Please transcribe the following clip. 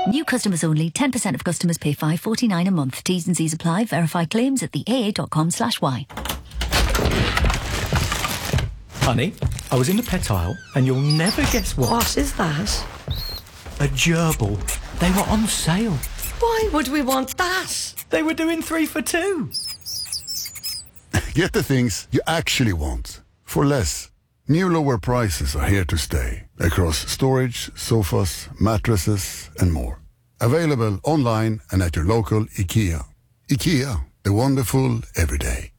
New customers only. 10% of customers pay $5.49 a month. T's and C's apply. Verify claims at theaa.com/y. Honey, I was in the pet aisle and you'll never guess what. What is that? A gerbil. They were on sale. Why would we want that? They were doing 3 for 2. Get the things you actually want for less. New lower prices are here to stay across storage, sofas, mattresses and more. Available online and at your local IKEA. IKEA, the wonderful everyday.